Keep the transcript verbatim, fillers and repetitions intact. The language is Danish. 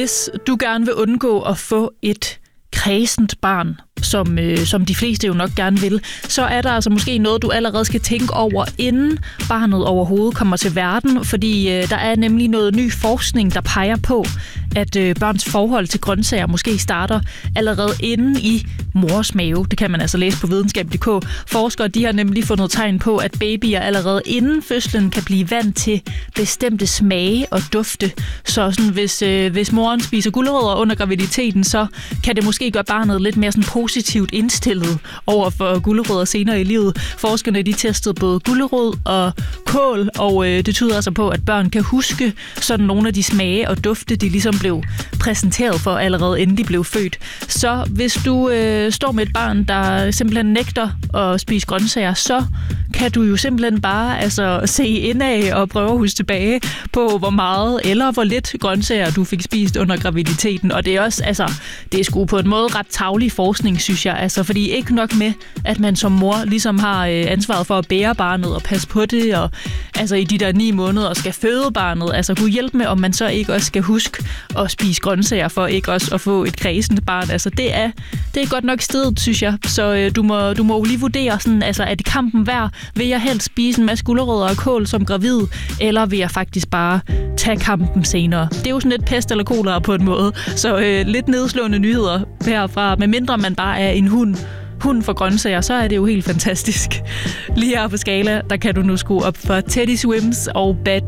hvis du gerne vil undgå at få et kræsent barn, som, øh, som de fleste jo nok gerne vil, så er der altså måske noget, du allerede skal tænke over, inden barnet overhovedet kommer til verden, fordi øh, der er nemlig noget ny forskning, der peger på, at øh, børns forhold til grøntsager måske starter allerede inde i mors mave. Det kan man altså læse på videnskab punktum d k. Forskere de har nemlig fundet tegn på, at babyer allerede inden fødslen kan blive vant til bestemte smage og dufte. Så sådan, hvis, øh, hvis moren spiser gulerødder under graviditeten, så kan det måske gøre barnet lidt mere sådan positivt indstillet over for gulerødder senere i livet. Forskerne de testede både gulerod og kål, og øh, det tyder altså på, at børn kan huske sådan nogle af de smage og dufte, de ligesom blev præsenteret for allerede inden de blev født. Så hvis du øh, står med et barn, der simpelthen nægter at spise grøntsager, så kan du jo simpelthen bare altså, se indad og prøve at huske tilbage på, hvor meget eller hvor lidt grøntsager du fik spist under graviditeten. Og det er også, altså, det er sgu på en måde ret tarvelig forskning, synes jeg. Altså, fordi ikke nok med, at man som mor ligesom har øh, ansvaret for at bære barnet og passe på det, og altså i de der ni måneder skal føde barnet. Altså kunne hjælpe med, om man så ikke også skal huske at spise grøntsager for ikke også at få et kræsent barn. Altså det er, det er godt nok stedet, synes jeg. Så øh, du må, du må lige vurdere sådan, altså er det kampen værd? Vil jeg helst spise en masse gulerødder og kål som gravid, eller vil jeg faktisk bare tage kampen senere? Det er jo sådan lidt pest eller kolera på en måde. Så øh, lidt nedslående nyheder herfra. Med mindre man bare er en hund, hund for grøntsager, så er det jo helt fantastisk. Lige her på Skala, der kan du nu skrue op for Teddy Swims og Bad